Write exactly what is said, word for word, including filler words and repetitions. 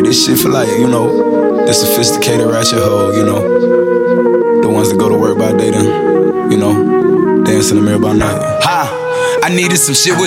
This shit for like, you know, the sophisticated ratchet hoe, you know, the ones that go to work by day then, you know, dance in the mirror by night. Ha! I needed some shit with